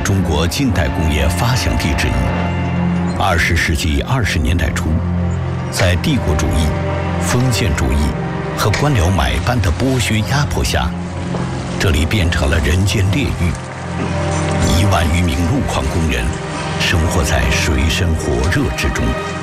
中国近代工业发祥地之一。20世纪20年代初，在帝国主义、封建主义和官僚买办的剥削压迫下，这里变成了人间炼狱。1万余名路矿工人生活在水深火热之中。